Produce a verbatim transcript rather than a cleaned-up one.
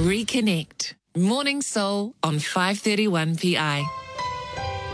Reconnect. Morning Soul on five thirty-one P I.